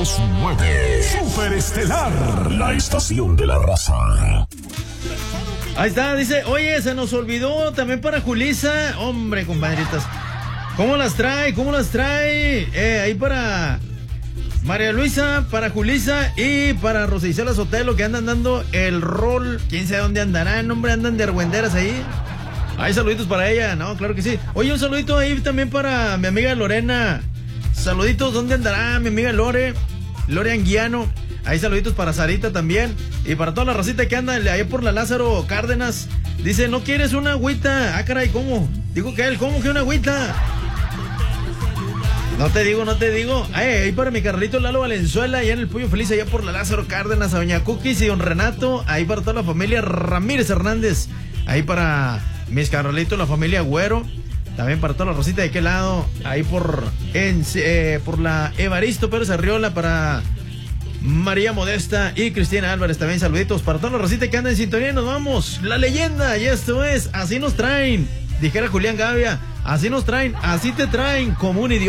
las 9. Superestelar, la estación de la raza. Ahí está, dice, oye, se nos olvidó también para Julisa. Hombre, compadritas, ¿cómo las trae? ¿Cómo las trae? Ahí para María Luisa, para Julisa y para Rosa Isela Sotelo, que andan dando el rol. ¿Quién sabe dónde andarán? Hombre, andan de argüenderas ahí. Hay saluditos para ella, no, claro que sí. Oye, un saludito ahí también para mi amiga Lorena. Saluditos, ¿dónde andará mi amiga Lore Anguiano? Ahí saluditos para Sarita también. Y para toda la racita que anda ahí por la Lázaro Cárdenas. Dice, ¿no quieres una agüita? Ah, caray, ¿cómo? Digo que él, ¿cómo que una agüita? No te digo. Ahí para mi carnalito Lalo Valenzuela, allá en el Pollo Feliz, allá por la Lázaro Cárdenas, a doña Cookies y don Renato. Ahí para toda la familia Ramírez Hernández. Ahí para mis carnalitos, la familia Güero. También para toda la rosita de aquel lado. Ahí por la Evaristo Pérez Arriola, para María Modesta y Cristina Álvarez. También saluditos para toda la rosita que anda en sintonía. Y nos vamos, la leyenda. Y esto es Así nos traen. Dijera Julián Gavia, así nos traen, así te traen como un idiota.